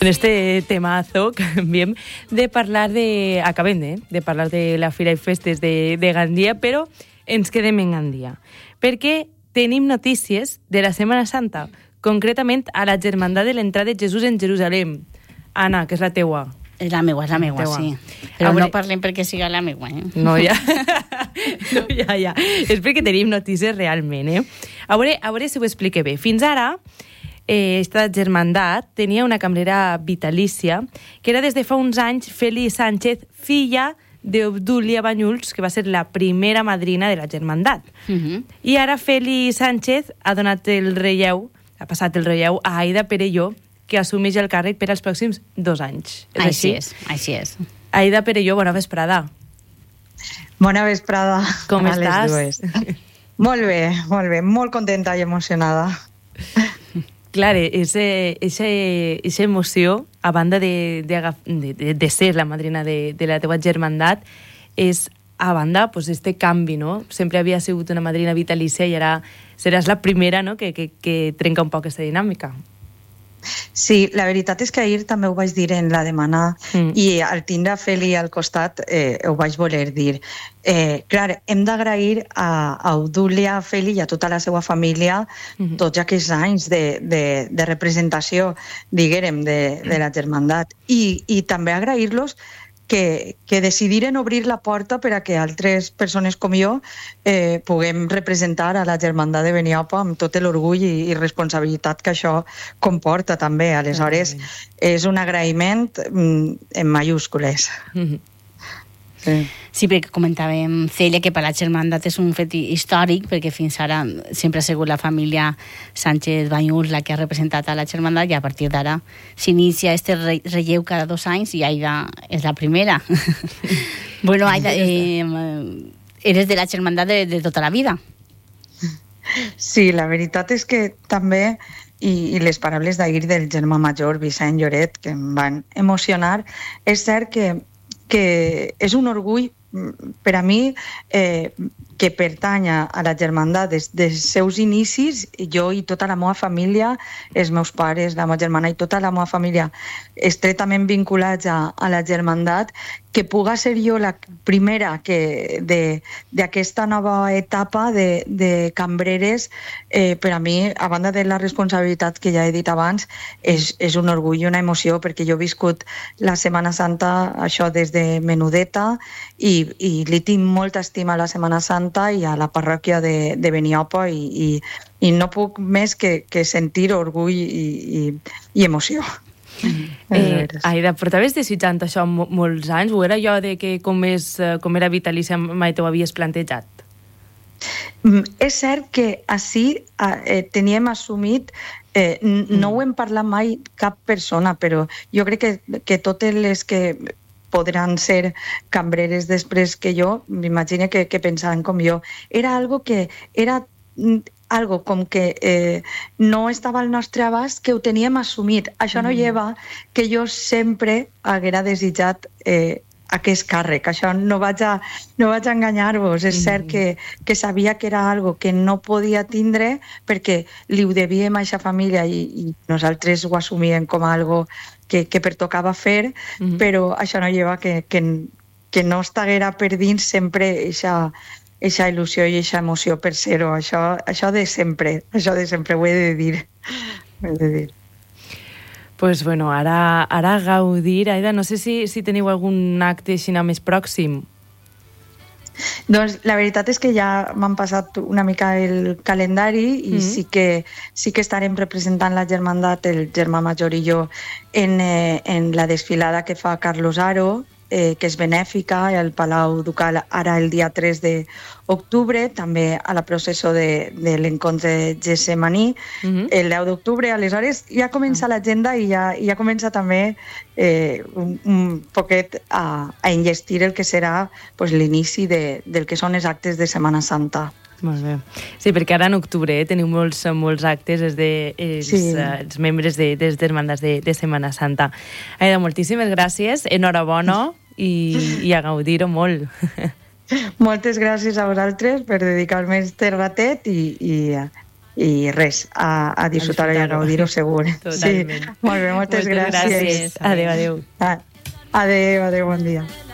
En este temazo acabem de parlar de la Fira i Festes de Gandia, però ens quedem en Gandia, perquè tenim notícies de la Setmana Santa, concretament a la Germandat de l'Entrada de Jesús en Jerusalem. Anna, que és la teua. És la meua, sí. Però no parlem perquè siga la meua, No, ja. És perquè tenim notícies realment, A veure si ho explique bé. Fins ara, esta germandat tenia una cambrera vitalícia que era des de fa uns anys Feli Sánchez, filla d'Obdúlia Banyuls, que va ser la primera madrina de la germandat. I ara Feli Sánchez ha passat el relleu a Aida Perelló, que assumeix el càrrec per als pròxims 2 anys. Així és. Aida Perelló, bona vesprada. Bona vesprada. Com estàs? Molt bé, molt contenta i emocionada. Clar, eixa emoció, a banda de ser la madrina de la teua germandat, és a banda este canvi, no? Sempre havia sigut una madrina vitalícia i ara seràs la primera, no?, que trenca un poc aquesta dinàmica. Sí, la veritat és que ahir també ho vaig dir en la demana i al tindre Feli al costat ho vaig voler dir. Clar, hem d'agrair a Obdúlia, a Feli i a tota la seva família tots aquests anys de representació, diguérem, de la germandat. I també agrair-los que decidiren obrir la porta per a que altres persones com jo puguem representar a la germandat de Beniopa amb tot l'orgull i responsabilitat que això comporta també. Aleshores, és un agraïment en majúscules. Sí, perquè comentàvem, Cèlia, que per la germandat és un fet històric, perquè fins ara sempre ha sigut la família Sánchez Banyuls la que ha representat a la germandat i a partir d'ara s'inicia este relleu cada 2 anys i Aida és la primera. Bueno, Aida, eres de la germandat de tota la vida. Sí, la veritat és que també, i les paraules d'ahir del germà major, Vicent Lloret, que em van emocionar, és cert que és un orgull per a mi que pertany a la germandat des dels seus inicis, jo i tota la meva família, els meus pares, la meva germana i tota la meva família estretament vinculats a la germandat, que puga ser jo la primera d'aquesta nova etapa de cambreres, per a mi, a banda de la responsabilitat que ja he dit abans, és un orgull i una emoció, perquè jo he viscut la Setmana Santa, això des de menudeta, i li tinc molta estima a la Setmana Santa i a la parròquia de Beniopa, i no puc més que sentir orgull i emoció. Aida, portaves desitjant això molts anys? O era allò de que com era vitalícia mai t'ho havies plantejat? És cert que així teníem assumit, no ho hem parlat mai cap persona, però jo crec que totes les que podran ser cambreres després que jo, m'imagino que pensaven com jo. Era algo que era algo com que no estava al nostre abast, que ho teníem assumit. Això no lleva que jo sempre haguera desitjat aquest càrrec. Això no vaig a enganyar-vos. És cert que sabia que era algo que no podia tindre perquè li ho devíem a aquesta família i nosaltres ho assumíem com algo que pertocava fer, però això no lleva que no estiguera per dins sempre eixa il·lusió i eixa emoció per ser-ho. Això de sempre ho he de dir. Pues bueno, ara gaudir. Aida, no sé si teniu algun acte així més pròxim. Doncs la veritat és que ja m'han passat una mica el calendari i sí que estarem representant la germandat, el germà major i jo, en la desfilada que fa Carlos Haro, que és benèfica, al Palau Ducal, ara el dia 3 d'octubre, també a la processó de l'encontre de Getsemaní, el 10 d'octubre. Aleshores ja comença l'agenda i ja comença també un poquet a enllestir el que serà l'inici del que són els actes de Setmana Santa. Molt bé. Sí, perquè ara en octubre teniu molts actes els membres de les germandats de Setmana Santa. Aida, moltíssimes gràcies, enhorabona i a gaudir-ho molt. Moltes gràcies a vosaltres per dedicar-me este ratet i i res, a disfrutar-ho i a gaudir-ho segur. Totalment. Sí, molt bé, moltes gràcies. Adéu, adéu. Adéu, bon dia.